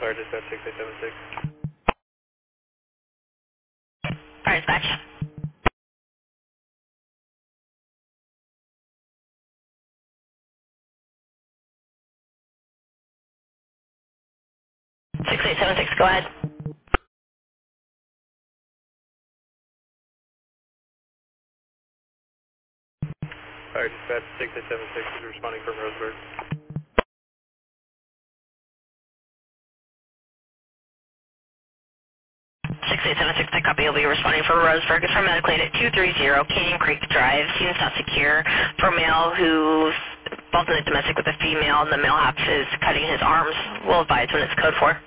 Sorry, dispatch 6876. Fire dispatch. 6876, go ahead. Sorry, dispatch 6876 is responding from Roseburg. 6876, I copy. You'll be responding from Roseburg. It's from Medical Aid at 230 Canyon Creek Drive. Seems not secure. For a male who's involved in a domestic with a female, and the male half is cutting his arms. We'll advise when it's code 4.